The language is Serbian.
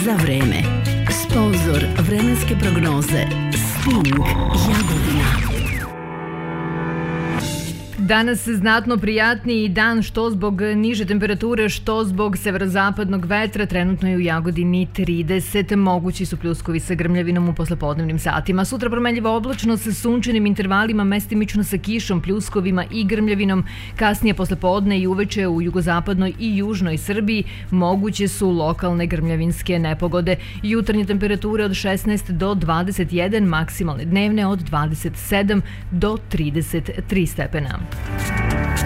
za vreme. Sponzor vremenske prognoze Sting Jagodina. Danas znatno prijatniji dan što zbog niže temperature, što zbog severozapadnog vetra. Trenutno je u Jagodini 30. Mogući su pljuskovi sa grmljavinom u poslepodnevnim satima. Sutra promenljiva oblačno sa sunčanim intervalima, mestimično sa kišom, pljuskovima i grmljavinom. Kasnije poslepodne i uveče u jugozapadnoj i južnoj Srbiji moguće su lokalne grmljavinske nepogode. Jutarnje temperature od 16 do 21, maksimalne dnevne od 27 do 33 stepena.